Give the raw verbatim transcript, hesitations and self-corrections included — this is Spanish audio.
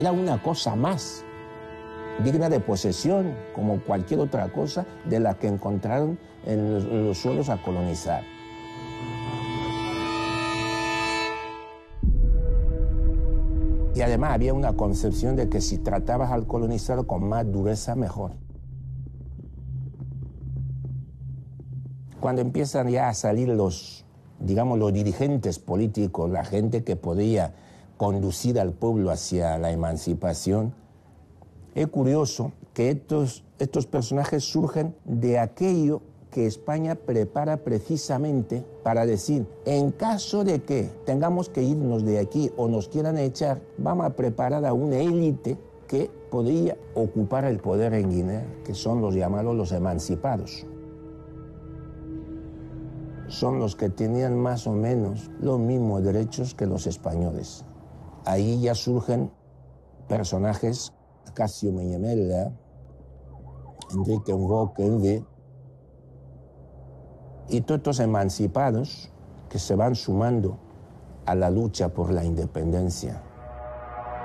Era una cosa más, digna de posesión, como cualquier otra cosa de la que encontraron en los, en los suelos a colonizar. Y además había una concepción de que si tratabas al colonizador con más dureza, mejor. Cuando empiezan ya a salir los, digamos, los dirigentes políticos, la gente que podía conducir al pueblo hacia la emancipación, es curioso que estos, estos personajes surgen de aquello que España prepara precisamente para decir, en caso de que tengamos que irnos de aquí o nos quieran echar, vamos a preparar a una élite que podría ocupar el poder en Guinea, que son los llamados los emancipados. Son los que tenían más o menos los mismos derechos que los españoles. Ahí ya surgen personajes, Casio Meñamela, Enrique Ngokenwe, y todos estos emancipados que se van sumando a la lucha por la independencia.